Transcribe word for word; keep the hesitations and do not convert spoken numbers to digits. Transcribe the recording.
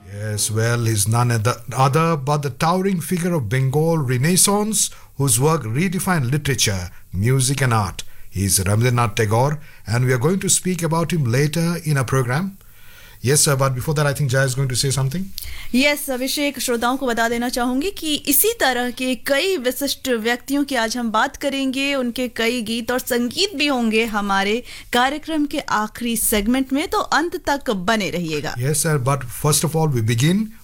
Yes, well, he's none other but the towering figure of Bengal Renaissance, whose work redefined literature, music and art. He's Rabindranath Tagore, and we are going to speak about him later in our program. Yes, sir, but before that, I think Jaya is going to say something. Yes, अभिषेक, श्रोताओं को बता देना चाहूँगी कि इसी तरह के कई विशिष्ट व्यक्तियों की आज हम बात करेंगे. उनके कई गीत और संगीत भी होंगे हमारे कार्यक्रम के आखिरी सेगमेंट में, तो अंत तक बने रहिएगा. Yes, sir, but first of all, we begin